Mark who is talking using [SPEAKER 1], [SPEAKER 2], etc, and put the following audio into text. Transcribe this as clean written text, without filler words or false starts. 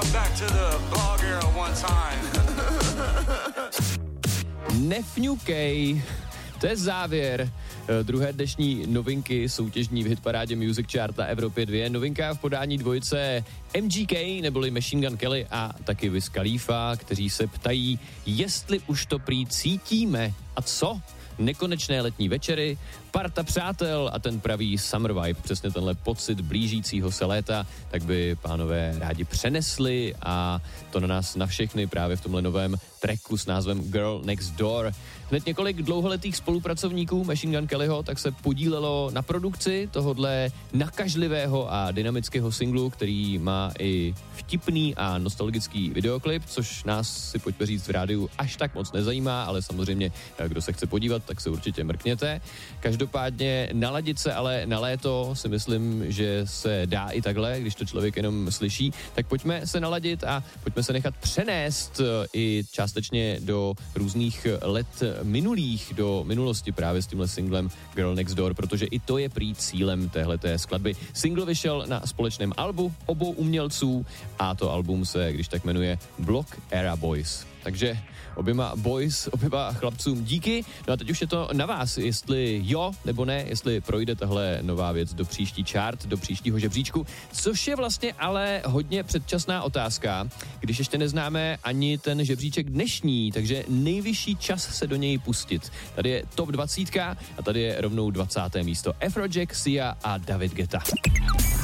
[SPEAKER 1] back to the blog era one time.
[SPEAKER 2] Nefňukej, to je závěr druhé dnešní novinky soutěžní v hitparádě Music Chart na Evropě 2. Novinka v podání dvojice MGK, neboli Machine Gun Kelly a taky Wiz Khalifa, kteří se ptají, jestli už to prý cítíme. A co? Nekonečné letní večery, parta přátel a ten pravý summer vibe, přesně tenhle pocit blížícího se léta, tak by pánové rádi přenesli a to na nás na všechny právě v tomhle novém tracku s názvem Girl Next Door. Hned několik dlouholetých spolupracovníků Machine Gun Kellyho tak se podílelo na produkci tohodle nakažlivého a dynamického singlu, který má i vtipný a nostalgický videoklip, což nás, si pojďme říct, v rádiu až tak moc nezajímá, ale samozřejmě, kdo se chce podívat, tak se určitě mrkněte. Každopádně naladit se ale na léto si myslím, že se dá i takhle, když to člověk jenom slyší, tak pojďme se naladit a pojďme se nechat přenést i částečně do různých let minulých, do minulosti právě s tímhle singlem Girl Next Door, protože i to je prý cílem téhleté skladby. Single vyšel na společném albu obou umělců a to album se, když tak jmenuje Block Era Boys. Takže oběma chlapcům díky. No a teď už je to na vás, jestli jo nebo ne, jestli projde tahle nová věc do příští chart, do příštího žebříčku, což je vlastně ale hodně předčasná otázka, když ještě neznáme ani ten žebříček dnešní, takže nejvyšší čas se do něj pustit. Tady je top 20 a tady je rovnou 20. místo. Afrojack, Sia a David Guetta.